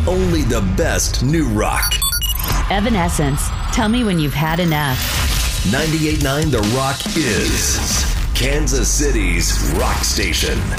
Only the best new rock. Evanescence. Tell me when you've had enough. 98.9 The Rock is Kansas City's rock station.